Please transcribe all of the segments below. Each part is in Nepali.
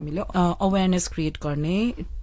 हामीले अवेरनेस क्रिएट गर्ने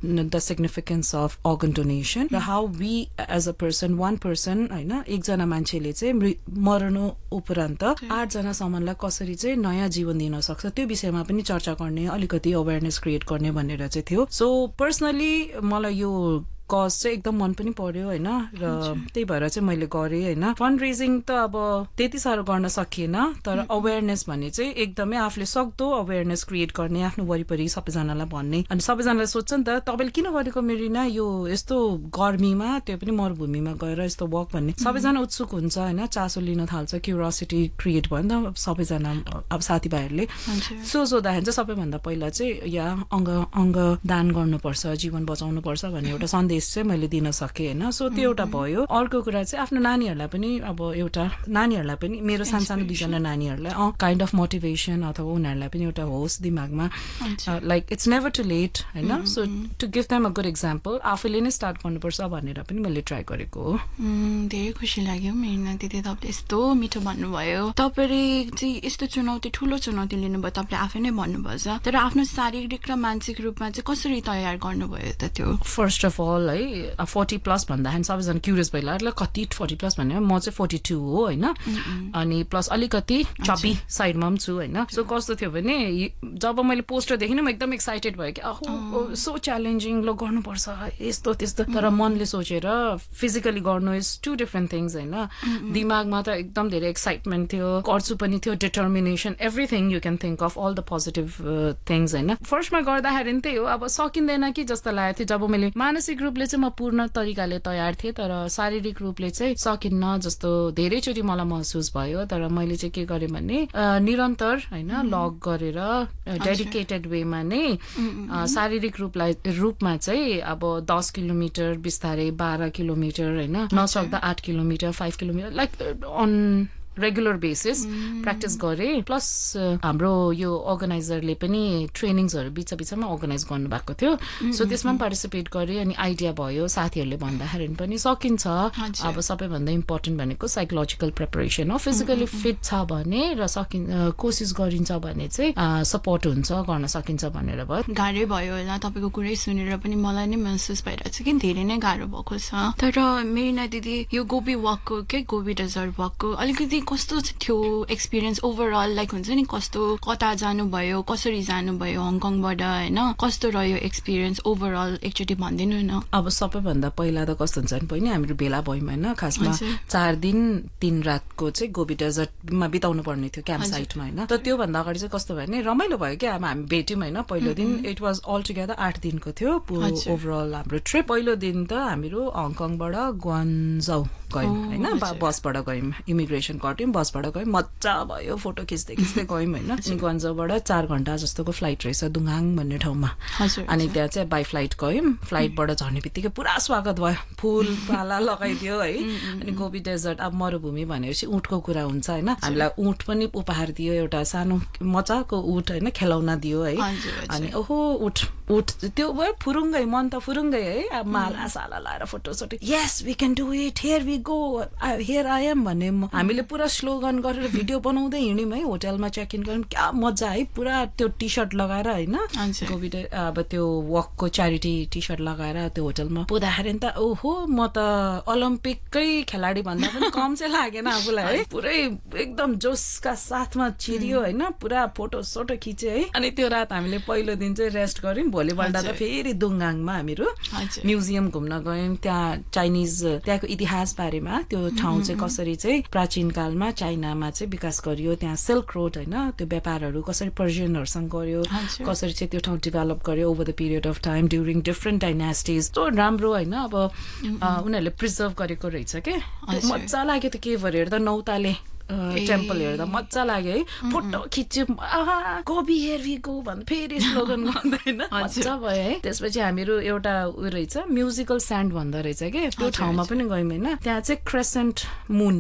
the significance of organ donation र how we as a person one person होइन एकजना मान्छेले चाहिँ मर्नु उपरान्त 8 जनासम्मलाई कसरी चाहिँ नयाँ जीवन दिन सक्छ त्यो विषयमा पनि चर्चा गर्ने अलिकति अवेरनेस क्रिएट गर्ने भनेर चाहिँ थियो सो पर्सनली मलाई यो कज चाहिँ एकदम मन पनि पर्यो होइन र त्यही भएर चाहिँ मैले गरेँ होइन फन्ड रेजिङ त अब त्यति साह्रो गर्न सकिएन तर अवेरनेस भन्ने चाहिँ एकदमै आफूले सक्दो अवेरनेस क्रिएट गर्ने आफ्नो वरिपरि सबैजनालाई भन्ने अनि सबैजनाले सोध्छ नि त तपाईँले किन गरेको मेरिना यो यस्तो गर्मीमा त्यो पनि मरुभूमिमा गएर यस्तो वक भन्ने सबैजना उत्सुक हुन्छ होइन चासो लिन थाल्छ क्युरियोसिटी क्रिएट भयो नि त सबैजना अब साथीभाइहरूले सोच्दाखेरि चाहिँ सबैभन्दा पहिला चाहिँ या अङ्ग दान गर्नुपर्छ जीवन बचाउनुपर्छ भन्ने एउटा सन्देश चाहिँ मैले दिन सकेँ होइन सो त्यो एउटा भयो अर्को कुरा चाहिँ आफ्नो नानीहरूलाई पनि अब एउटा नानीहरूलाई पनि मेरो सानो 2जना नानीहरूलाई काइन्ड अफ मोटिभेसन अथवा उनीहरूलाई पनि एउटा होस् दिमागमा like it's never to late होइन so to give them a good example आफूले नै स्टार्ट गर्नुपर्छ भनेर पनि मैले ट्राई गरेको हो धेरै खुसी लाग्यो मेरिना दिदी तपाईँले यस्तो मिठो भन्नुभयो तपाईँले चाहिँ यस्तो चुनौती ठुलो चुनौती लिनुभयो तपाईँले आफै नै भन्नुभएछ तर आफ्नो शारीरिक र मानसिक रूपमा चाहिँ कसरी तयार गर्नुभयो त त्यो फर्स्ट अफ अल है 40 प्लस भन्दाखेरि सबैजना क्युरियस भइला कति 40 प्लस भने म चाहिँ 42 हो होइन अनि प्लस अलिकति चपी साइडमा पनि छु होइन सो कस्तो थियो भने जब मैले पोस्टर देखेँ म एकदम एक्साइटेड भयो कि अहो सो च्यालेन्जिङ ल गर्नुपर्छ यस्तो त्यस्तो तर मनले सोचेर फिजिकली गर्नु इज 2 डिफरेन्ट थिङ्स होइन दिमागमा त एकदम धेरै एक्साइटमेन्ट थियो गर्छु पनि थियो determination everything you can think of all the positive things होइन फर्स्टमा गर्दाखेरि त्यही हो अब सकिँदैन कि जस्तो लागेको थियो जब मैले मानसिक रूपले चाहिँ म पूर्ण तरिकाले तयार थिएँ तर शारीरिक रूपले चाहिँ सकिन्न जस्तो धेरैचोटि मलाई महसुस भयो तर मैले चाहिँ के गरेँ भने निरन्तर होइन लग गरेर डेडिकेटेड वेमा नै शारीरिक रूपमा चाहिँ अब 10 किलोमिटर बिस्तारै 12 किलोमिटर होइन नसक्दा 8 kilometre 5 kilometre like on regular basis practice गरेँ प्लस हाम्रो यो अर्गनाइजरले पनि ट्रेनिङ्सहरू बिचमा अर्गनाइज गर्नुभएको थियो सो त्यसमा पनि पार्टिसिपेट गरेँ अनि आइडिया भयो साथीहरूले भन्दाखेरि पनि सकिन्छ अब सबैभन्दा इम्पोर्टेन्ट भनेको साइकोलोजिकल प्रिपरेसन हो फिजिकली फिट छ भने र कोसिस गरिन्छ भने चाहिँ सपोर्ट हुन्छ गर्न सकिन्छ भनेर भयो गाह्रै भयो होला तपाईँको कुरै सुनेर पनि मलाई नै महसुस भइरहेको छ कि धेरै नै गाह्रो भएको छ तर मेरिना दिदी यो गोबी वकको गोबी डेजर्ट वकको अलिकति कस्तो थियो एक्सपिरियन्स ओभरअल लाइक हुन्छ नि कस्तो कता जानुभयो कसरी जानुभयो हङकङबाट होइन कस्तो रह्यो एक्सपिरियन्स ओभरअल एकचोटि भनिदिनु न अब सबैभन्दा पहिला त कस्तो हुन्छ नि पहिला हामीहरू भेला भयौँ होइन खासमा 4 दिन 3 रातको चाहिँ गोबी डेजर्टमा बिताउनु पर्ने थियो क्याम्प साइटमा होइन त त्योभन्दा अगाडि चाहिँ कस्तो भयो भने रमाइलो भयो क्या अब हामी भेट्यौँ होइन पहिलो दिन इट वाज अल टुगेदर 8 दिनको थियो ओभरअल हाम्रो ट्रिप पहिलो दिन त हामीहरू हङकङबाट ग्वान्जाउ गयौँ होइन बसबाट गयौँ इमिग्रेसन कट्यौँ बसबाट गयौँ मजा भयो फोटो खिच्दै गयौँ होइन अनि ग्वान्जाउबाट 4 घण्टा जस्तोको फ्लाइट रहेछ दुङहाङ भन्ने ठाउँमा अनि त्यहाँ चाहिँ बाई फ्लाइट गयौँ फ्लाइटबाट झर्ने बित्तिकै पुरा स्वागत भयो फुल पाला लगाइदियो है अनि गोबी डेजर्ट अब मरुभूमि भनेपछि ऊँटको कुरा हुन्छ होइन हामीलाई ऊँट पनि उपहार दियो एउटा सानो मजाको ऊँट होइन खेलाउना दियो है अनि ओहो ऊँट त्यो भयो फुरुङ्गै मन त फुरुङ्गै है अब माला साला लाएर photo soto yes we can do it here we go here I am भन्ने हामीले पुरा स्लोगन गरेर भिडियो बनाउँदै हिँड्यौँ है होटलमा चेक इन गऱ्यौँ क्या मजा है पुरा त्यो टी सर्ट लगाएर होइन कोभिड अब त्यो वकको च्यारिटी टी सर्ट लगाएर त्यो होटलमा पुग्दाखेरि त ओहो म त ओलम्पिककै खेलाडी भन्दा पनि कम चाहिँ लागेन आफूलाई है पुरै एकदम जोसका साथमा चिरियो होइन पुरा फोटो सोटो खिच्यो है अनि त्यो रात हामीले पहिलो दिन चाहिँ रेस्ट गऱ्यौँ भोलिपल्ट त फेरि दुङगाङमा हामीहरू म्युजियम घुम्न गयौँ त्यहाँ चाइनिज त्यहाँको इतिहास बारेमा त्यो ठाउँ चाहिँ कसरी चाहिँ प्राचीन कालमा चाइनामा चाहिँ विकास गरियो त्यहाँ सिल्क रोड होइन त्यो व्यापारहरू कसरी पर्सियनहरूसँग गर्यो कसरी चाहिँ त्यो ठाउँ डेभलप गर्यो over the period of time during different डाइनास्टिज त्यो राम्रो होइन अब उनीहरूले प्रिजर्भ गरेको रहेछ के मजा लाग्यो त्यो केभर हेर्दा नौताले टेम्पल हेर्दा मजा लाग्यो है फोटो खिच्यो गोबी हेयर वी गो भन्दा फेरि स्लोगन गर्दैन मजा भयो है त्यसपछि हामीहरू एउटा उ रहेछ म्युजिकल स्यान्ड भन्दो रहेछ के त्यो ठाउँमा पनि गयौँ होइन त्यहाँ चाहिँ क्रेसेन्ट मुन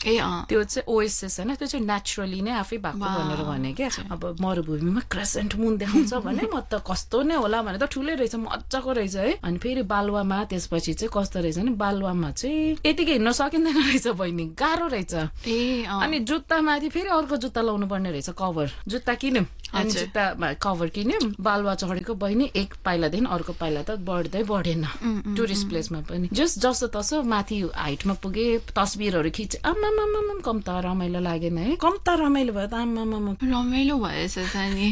त्यो चाहिँ ओएसएस हैन, त्यो चाहिँ नेचुरली नै आफै भएको भनेर भने के। अब मरुभूमिमा क्रेसेन्ट मुन देखाउँछ भने म त कस्तो नै होला भने त ठुलै रहेछ, मजाको रहेछ है। अनि फेरि बालुवामा त्यसपछि चाहिँ कस्तो रहेछ भने बालुवामा चाहिँ यतिकै हिँड्न सकिँदैन रहेछ बहिनी, गाह्रो रहेछ। अनि जुत्ता माथि फेरि अर्को जुत्ता लाउनु पर्ने रहेछ, कभर जुत्ता किन्यौँ अनि जुत्ता कभर किन्यौँ, बालुवा चढेको बहिनी एक पाइलादेखि अर्को पाइला त बढ्दै बढेन टुरिस्ट प्लेसमा पनि। जस्तो तसो माथि हाइटमा पुगे, तस्बिरहरू खिचे, आम्मामामा कम त रमाइलो लागेन है, कम त रमाइलो भयो त, आम्मामामा रमाइलो भएछ त नि।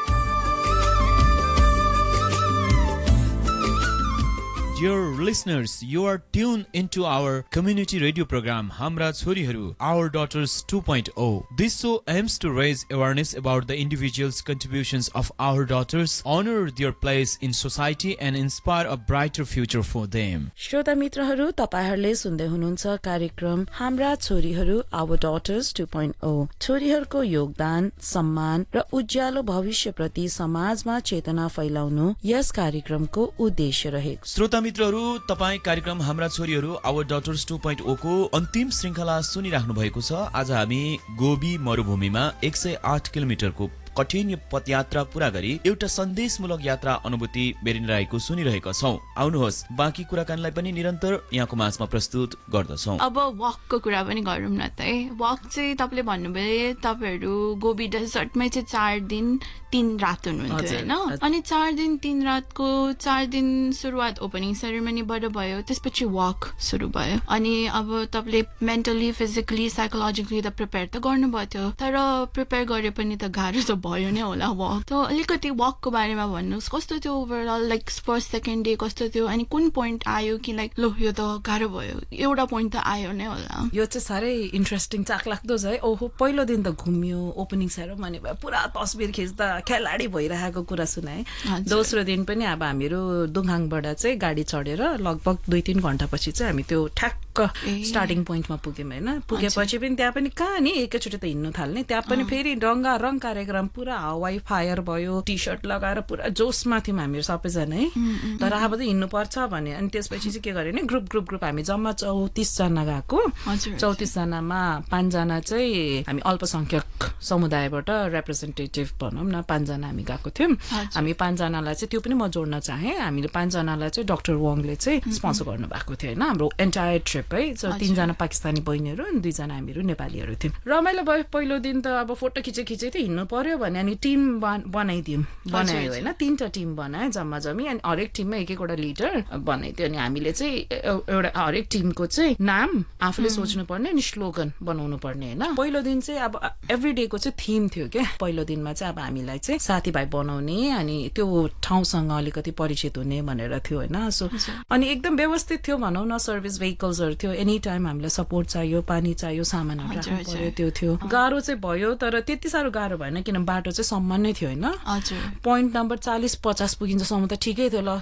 Dear listeners, you are tuned into our community radio program Hamra Choriharu, Our Daughters 2.0. This show aims to raise awareness about the individuals' contributions of our daughters, honor their place in society and inspire a brighter future for them. श्रोता मित्रहरू, तपाईहरुले सुन्दै हुनुहुन्छ कार्यक्रम हाम्रा छोरीहरू Our Daughters 2.0। छोरीहरूको योगदान, सम्मान र उज्यालो भविष्यप्रति समाजमा चेतना फैलाउनु यस कार्यक्रमको उद्देश्य रहेको। श्रोता मित्रहरू, तपाई कार्यक्रम हाम्रा छोरीहरू आवर डटर्स 2.0 को अन्तिम श्रृंखला सुनिराख्नु भएको छ। आज हामी गोबी मरुभूमिमा 108 किलोमिटरको कठिन पदयात्रा पूरा गरी एउटा सन्देशमूलक यात्रा अनुभूति बेरिरहेको सुनिरहेका छौं। आउनुहोस् बाँकी कुराकानीलाई पनि निरन्तर यहाँको माझमा प्रस्तुत गर्दछौं। अब वकको कुरा पनि गरौँ न त है। वक चाहिँ तपाईले भन्नुभयो तपाईहरु गोबी डेजर्टमै चाहिँ 4 दिन 3 रात हुनुहुन्थ्यो हैन। अनि 4 दिन 3 रातको 4 दिन सुरुवात ओपनिङ सेरेमनीबाट भयो, त्यसपछि वक सुरु भयो। अनि अब तपाईले मेन्टली, फिजिकली, साइकोलोजिकली त प्रिपेयर त गर्नुभयो थियो, तर प्रिपेयर गरे पनि त गाह्रो त भयो नै होला वक। त अलिकति वकको बारेमा भन्नुस्, कस्तो थियो overall, like first second day कस्तो थियो, अनि कुन पोइन्ट आयो कि लाइक लो यो त गाह्रो भयो, एउटा पोइन्ट त आयो नै होला? यो चाहिँ साह्रै इन्ट्रेस्टिङ, चाखलाग्दो छ है। ओहो, पहिलो दिन त घुम्यो, ओपनिङ सेरेमनी भयो, पुरा तस्बिर खिच्दा खेलाडी भइरहेको कुरा सुनाए। दोस्रो दिन पनि अब हामीहरू दुङहाङबाट चाहिँ गाडी चढेर लगभग 2-3 घण्टा पछि चाहिँ हामी त्यो ठ्याक्क स्टार्टिङ पोइन्टमा पुग्यौँ हैन। पुगेपछि पनि त्यहाँ पनि कहाँ नि एकैचोटि त हिँड्नु थाल्ने, त्यहाँ पनि फेरि रङ्गारङ कार्यक्रम, पुरा हवाई फायर भयो, टी सर्ट लगाएर पुरा जोसमा थियौँ हामीहरू सबैजना है। तर अब त हिँड्नु पर्छ भने अनि त्यसपछि चाहिँ के गर्यो भने ग्रुप हामी जम्मा 34 जना गएको। 34 जनामा 5 जना चाहिँ हामी अल्पसंख्यक समुदायबाट रिप्रेजेन्टेटिभ भनौँ न, 5 जना हामी गएको थियौँ। हामी 5 जनालाई चाहिँ त्यो पनि म जोड्न चाहे, हामीले 5 जनालाई चाहिँ डाक्टर वाङले चाहिँ स्पोन्सर गर्नु भएको थियो हैन, हाम्रो एन्टायर ट्रिप है। 3 जना पाकिस्तानी बहिनीहरू अनि 2 जना हामीहरू नेपालीहरू थियौँ। रमाइलो भयो। पहिलो दिन त अब फोटो खिचे त हिँड्नु पर्यो भने अनि टिम बनायो हैन, 3टा टिम बनायो जम्मा जम्मी, अनि हरेक टिममा एकवटा लिडर बनाइदियो। अनि हामीले चाहिँ एउटा हरेक टिमको चाहिँ नाम आफूले सोच्नु पर्ने अनि स्लोगन बनाउनु पर्ने हैन। पहिलो दिन चाहिँ अब एभ्री डे को चाहिँ थीम थियो के। पहिलो दिनमा चाहिँ अब हामीलाई चाहिँ साथीभाइ बनाउने अनि त्यो ठाउँसँग अलिकति परिचित हुने भनेर थियो हैन। सो अनि एकदम व्यवस्थित थियो भनौँ न, सर्भिस भेहिकल्सहरू थियो, एनी टाइम हामीलाई सपोर्ट चाहियो, पानी चाहियो, सामानहरू राख्नु पर्यो, त्यो थियो। गाह्रो चाहिँ भयो तर त्यति साह्रो गाह्रो भएन, किन बाटो चाहिँ सम्मान नै थियो हैन। पोइन्ट नम्बर 40-50 पुगिन्छसम्म त ठिकै थियो। ल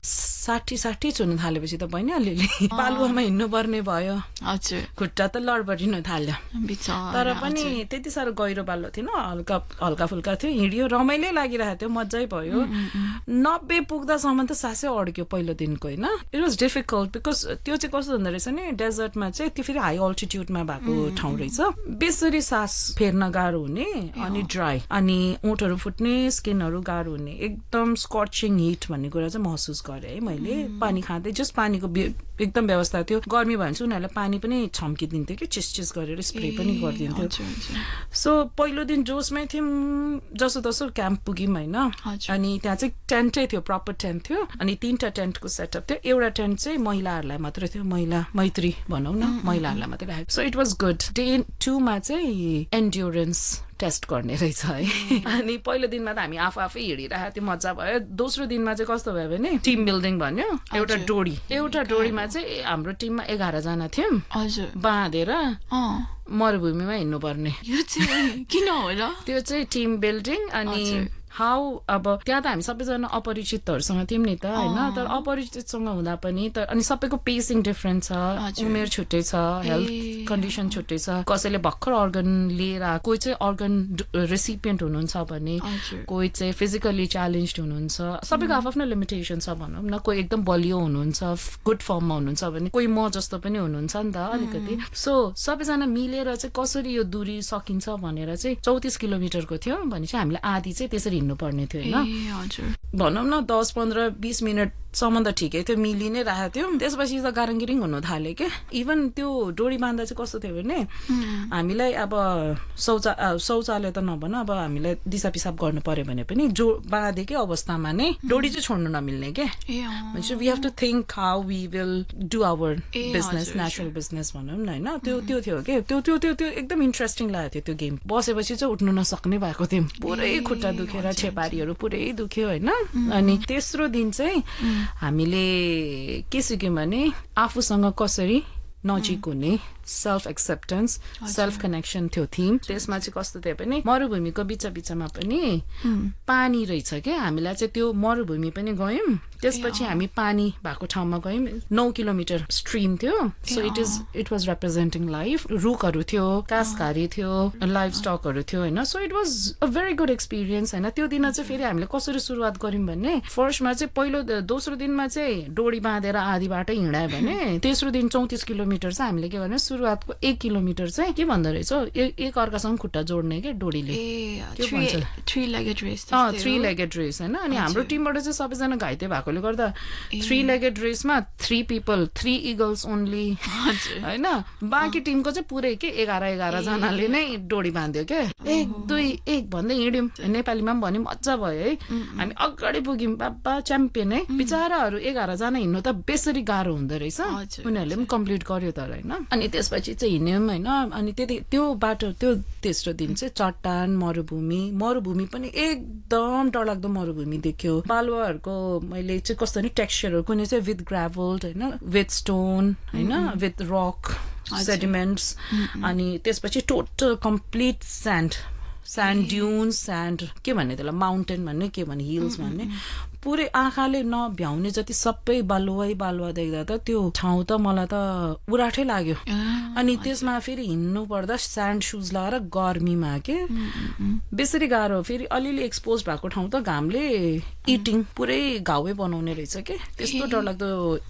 60 छुनु थालेपछि त बहिनी अलिअलि बालुवामा हिँड्नु पर्ने भयो। खुट्टा त लडबडिन थाल्यो, तर पनि त्यति साह्रो गहिरो बालुवा थिएन, हल्का फुल्का थियो, हिँड्यो, रमाइलो लागिरहेको थियो, मजै भयो। 90 पुग्दासम्म त सासै अड्क्यो पहिलो दिनको हैन। इट वाज डिफिकल्ट बिकज त्यो चाहिँ कस्तो हुँदो रहेछ नि, डेजर्टमा चाहिँ त्यो फेरि हाई अल्टिट्युडमा भएको ठाउँ रहेछ, बेसरी सास फेर्न गाह्रो हुने, अनि ड्राई, अनि ओठहरू फुट्ने, स्किनहरू गाह्रो हुने, एकदम स्कर्चिङ हिट भन्ने कुरा चाहिँ महसुस गरेँ है मैले। पानी खाँदै जस्ट पानीको एकदम व्यवस्था थियो, गर्मी भयो भने चाहिँ उनीहरूलाई पानी पनि छम्किदिन्थ्यो कि, चिस गरेर स्प्रे पनि गरिदिन्थ्यो। सो पहिलो दिन जोसमै थियौँ, जसो तसो क्याम्प पुग्यौँ होइन। अनि त्यहाँ चाहिँ टेन्टै थियो, प्रपर टेन्ट थियो, अनि 3टा टेन्टको सेटअप थियो। एउटा टेन्ट चाहिँ महिलाहरूलाई मात्रै थियो, मैत्री भनौँ न, महिलाहरूलाई मात्रै राखेको। So it was good. Day 2 मा चाहिँ एन्ड्योरेन्स टेस्ट गर्ने रहेछ है। अनि पहिलो दिनमा त हामी आफै हिँडिरहेको थियो, मजा भयो। दोस्रो दिनमा चाहिँ कस्तो भयो भने टिम बिल्डिङ भन्यो, एउटा डोरीमा चाहिँ हाम्रो टिममा 11 जना थियौँ, बाँधेर मरुभूमिमा हिँड्नु पर्ने। किन होला? त्यो चाहिँ टिम बिल्डिङ अनि हाउ अब त्यहाँ त हामी सबैजना अपरिचितहरूसँग थियौँ नि त होइन तर अपरिचितसँग हुँदा पनि अनि सबैको पेसिङ डिफरेन्ट छ उमेर छुट्टै छ हेल्थ कन्डिसन छुट्टै छ कसैले भर्खर अर्गन लिएर कोही चाहिँ अर्गन रेसिपिएन्ट हुनुहुन्छ भने कोही चाहिँ फिजिकली च्यालेन्ज हुनुहुन्छ सबैको आफ्नो लिमिटेसन छ भनौँ न कोही एकदम बलियो हुनुहुन्छ गुड फर्ममा हुनुहुन्छ भने कोही म जस्तो पनि हुनुहुन्छ नि त अलिकति सो सबैजना मिलेर चाहिँ कसरी यो दूरी सकिन्छ भनेर चाहिँ 34 किलोमिटरको थियो भने चाहिँ हामीले आधी चाहिँ त्यसरी हिँड्नु पर्ने थियो होइन भनौँ न 10-15-20 मिनटसम्म त ठिकै थियो मिलि नै राखेको थियो त्यसपछि त गारङगिरिङ हुनु थाल्यो क्या इभन त्यो डोरी बाँध्दा चाहिँ कस्तो थियो भने हामीलाई अब शौचालय त नभन अब हामीलाई दिसा पिसाब गर्नु पर्यो भने पनि बाँधेकै अवस्थामा नै डोरी चाहिँ छोड्नु नमिल्ने के we have to think how we will do our business natural business भनौँ न होइन त्यो थियो के त्यो एकदम इन्ट्रेस्टिङ लागेको थियो त्यो गेम बसेपछि चाहिँ उठ्नु नसक्ने भएको थियो पुरै खुट्टा दुखेर छेपारीहरू पुरै दुख्यो होइन अनि तेस्रो दिन चाहिँ हामीले के सिक्यौँ भने आफूसँग कसरी नजिक हुने सेल्फ एक्सेप्टेन्स सेल्फ कनेक्सन थियो थिम त्यसमा चाहिँ कस्तो थियो भने मरुभूमिको बिचमा पनि पानी रहेछ क्या हामीलाई चाहिँ त्यो मरुभूमि पनि गयौँ त्यसपछि हामी पानी भएको ठाउँमा गयौँ 9 किलोमिटर स्ट्रिम थियो so it was representing life रुखहरू थियो कासघारी थियो लाइफ स्टकहरू थियो होइन so it was a very good experience होइन त्यो दिन चाहिँ फेरि हामीले कसरी सुरुवात गऱ्यौँ भने फर्स्टमा चाहिँ पहिलो दोस्रो दिनमा चाहिँ डोरी बाँधेर आधी बाटो हिँडायो भने तेस्रो दिन 34 किलोमिटर चाहिँ हामीले के भने सुरुवातको 1 किलोमिटर चाहिँ के भन्दो रहेछ एक अर्कासँग खुट्टा जोड्ने के डोरीले थ्री लेगेड रेस होइन अनि हाम्रो टिमबाट चाहिँ सबैजना घाइते भएकोले गर्दा 3 legged Reshma 3 people 3 eagles only होइन बाँकी टिमको चाहिँ पुरै के 11 जनाले नै डोरी बाँध्यो क्या 1 2 1 भन्दै हिँड्यौँ नेपालीमा पनि भन्यो मजा भयो है हामी अगाडि पुग्यौँ बाबा च्याम्पियन है बिचाराहरू 11 जना हिँड्नु त बेसरी गाह्रो हुँदो रहेछ उनीहरूले पनि कम्प्लिट गर्यो तर होइन अनि त्यसपछि चाहिँ हिँड्यौँ होइन अनि त्यो बाटो त्यो तेस्रो दिन चाहिँ चट्टान मरुभूमि पनि एकदम डरलाग्दो मरुभूमि देख्यो बालुवाहरूको मैले चाहिँ कस्तो नि टेक्सचरहरू कुनै चाहिँ विथ ग्राभल्ड होइन विथ स्टोन होइन विथ रक सेडिमेन्ट्स अनि त्यसपछि total complete sand Dunes sand के भन्ने त्यसलाई माउन्टेन भन्ने के भन्ने हिल्स भन्ने पुरै आँखाले नभ्याउने जति सबै बालुवा देख्दा त त्यो ठाउँ त मलाई त उराठै लाग्यो अनि त्यसमा फेरि हिँड्नु पर्दा स्यान्ड सुज लगाएर गर्मीमा के बेसरी गाह्रो फेरि अलिअलि एक्सपोज भएको ठाउँ त घामले इटिङ पुरै घाउै बनाउने रहेछ के त्यस्तो डरलाग्दो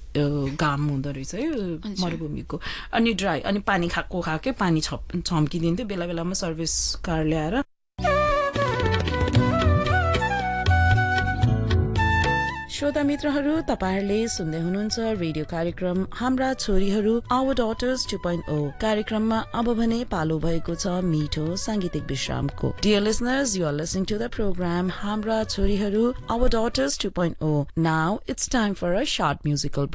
घाम हुँदो रहेछ है मरुभूमिको अनि ड्राई अनि पानी खाएकै पानी छम्किदिन्थ्यो बेला बेलामा सर्भिस कार ल्याएर श्रोता मित्रहरू तपाईहरुले सुन्दै हुनुहुन्छ रेडियो कार्यक्रम हाम्रा छोरीहरू आवर डटर्स 2.0 कार्यक्रममा अब भने पालो भएको छ मिठो सांगीतिक विश्रामको dear listeners you are listening to the programme हाम्रा छोरीहरू our daughters 2.0 now it's time for a short musical